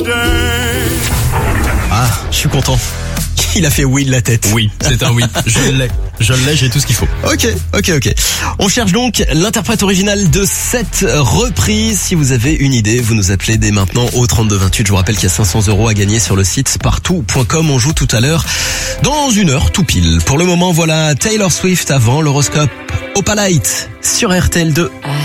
Ah, je suis content. Il a fait oui de la tête. Oui, c'est un oui. Je l'ai, j'ai tout ce qu'il faut. Ok. On cherche donc l'interprète original de cette reprise. Si vous avez une idée, vous nous appelez dès maintenant au 3228. Je vous rappelle qu'il y a 500 € à gagner sur le site partout.com. On joue tout à l'heure dans 1 heure tout pile. Pour le moment, voilà Taylor Swift avant l'horoscope Opalite sur RTL2.